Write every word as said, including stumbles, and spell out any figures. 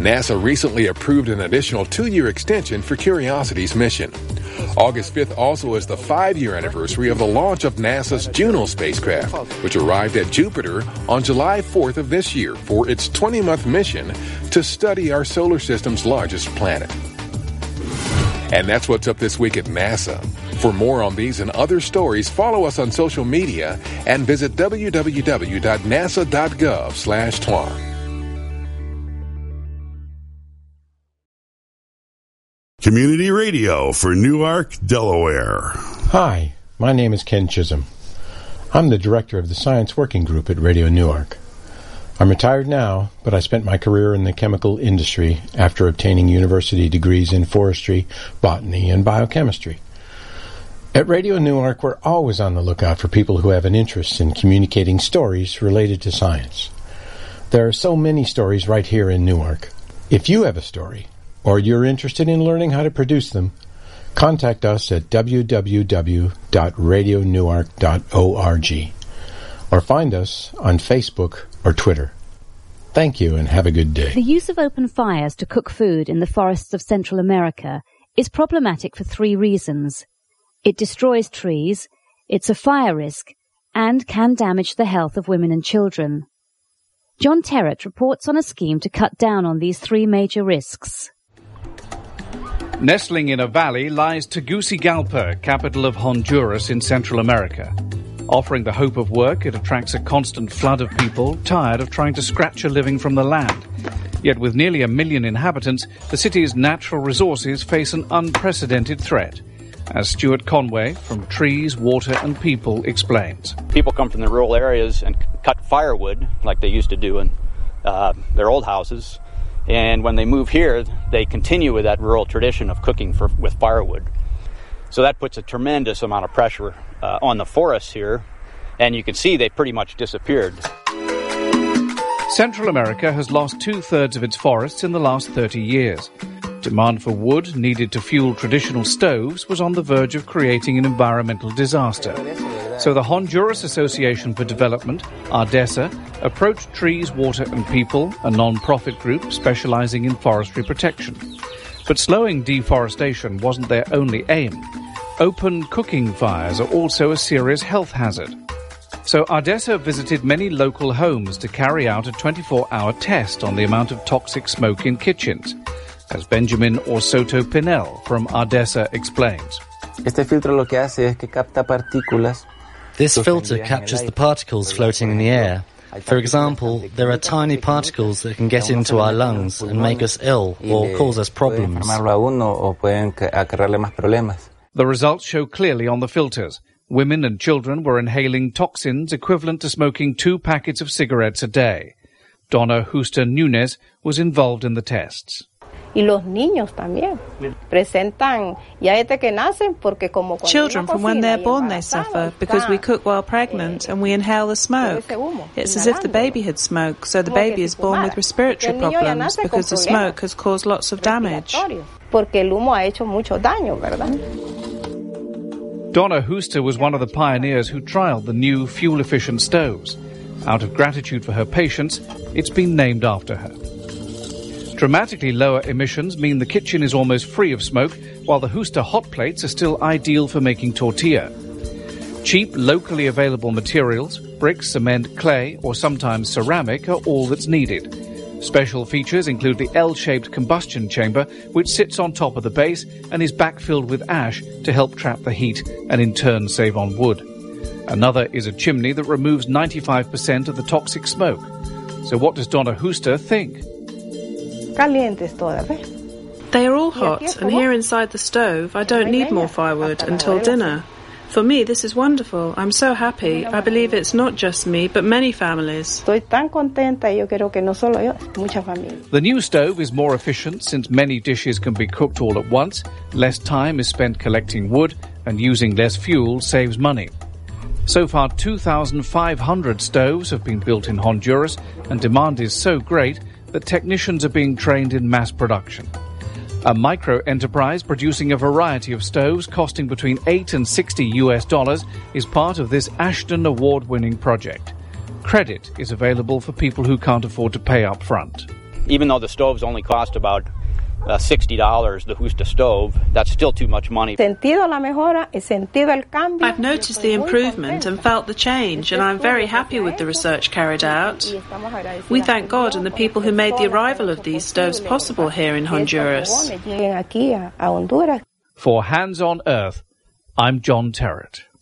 NASA recently approved an additional two-year extension for Curiosity's mission. August fifth also is the five-year anniversary of the launch of NASA's Juno spacecraft, which arrived at Jupiter on July fourth of this year for its twenty-month mission to study our solar system's largest planet. And that's what's up this week at NASA. For more on these and other stories, follow us on social media and visit w w w dot nasa dot gov slash twan. Community Radio for Newark, Delaware. Hi, my name is Ken Chisholm. I'm the director of the Science Working Group at Radio Newark. I'm retired now, but I spent my career in the chemical industry after obtaining university degrees in forestry, botany, and biochemistry. At Radio Newark, we're always on the lookout for people who have an interest in communicating stories related to science. There are so many stories right here in Newark. If you have a story, or you're interested in learning how to produce them, contact us at w w w dot radio newark dot org or find us on Facebook or Twitter. Thank you and have a good day. The use of open fires to cook food in the forests of Central America is problematic for three reasons. It destroys trees, it's a fire risk, and can damage the health of women and children. John Terrett reports on a scheme to cut down on these three major risks. Nestling in a valley lies Tegucigalpa, capital of Honduras in Central America. Offering the hope of work, it attracts a constant flood of people tired of trying to scratch a living from the land. Yet with nearly a million inhabitants, the city's natural resources face an unprecedented threat. As Stuart Conway from Trees, Water and People explains. People come from the rural areas and cut firewood like they used to do in uh, their old houses. And when they move here, they continue with that rural tradition of cooking for, with firewood. So that puts a tremendous amount of pressure uh, on the forests here. And you can see they pretty much disappeared. Central America has lost two-thirds of its forests in the last thirty years. Demand for wood needed to fuel traditional stoves was on the verge of creating an environmental disaster. So the Honduras Association for Development, ARDESA, approached Trees, Water and People, a non-profit group specializing in forestry protection. But slowing deforestation wasn't their only aim. Open cooking fires are also a serious health hazard. So ARDESA visited many local homes to carry out a twenty-four hour test on the amount of toxic smoke in kitchens, as Benjamin Orsoto Pinel from ARDESA explains. Este filtro lo que hace es que capta partículas. This filter captures the particles floating in the air. For example, there are tiny particles that can get into our lungs and make us ill or cause us problems. The results show clearly on the filters. Women and children were inhaling toxins equivalent to smoking two packets of cigarettes a day. Donna Huster Nunez was involved in the tests. Children from when they're born they suffer because we cook while pregnant and we inhale the smoke. It's as if the baby had smoke, so the baby is born with respiratory problems because the smoke has caused lots of damage. Donna Huster was one of the pioneers who trialed the new fuel-efficient stoves. Out of gratitude for her patients, it's been named after her. Dramatically lower emissions mean the kitchen is almost free of smoke, while the Huster hot plates are still ideal for making tortilla. Cheap, locally available materials, bricks, cement, clay, or sometimes ceramic, are all that's needed. Special features include the L-shaped combustion chamber, which sits on top of the base and is backfilled with ash to help trap the heat and in turn save on wood. Another is a chimney that removes ninety-five percent of the toxic smoke. So what does Donna Huster think? They are all hot, and here inside the stove I don't need more firewood until dinner. For me, this is wonderful. I'm so happy. I believe it's not just me, but many families. The new stove is more efficient since many dishes can be cooked all at once, less time is spent collecting wood, and using less fuel saves money. So far, two thousand five hundred stoves have been built in Honduras, and demand is so great that technicians are being trained in mass production. A micro-enterprise producing a variety of stoves costing between eight and sixty U S dollars is part of this Ashton Award-winning project. Credit is available for people who can't afford to pay up front. even though the stoves only cost about uh, sixty dollars, the Justa stove, that's still too much money. I've noticed the improvement and felt the change, and I'm very happy with the research carried out. We thank God and the people who made the arrival of these stoves possible here in Honduras. For Hands on Earth, I'm John Terrett.